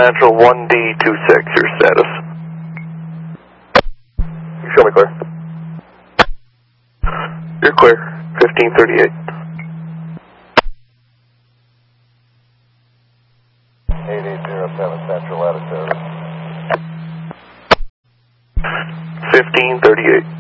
Central 1D26, your status. Show me clear. You're clear, 1538. 8807 Central latitude. 1538.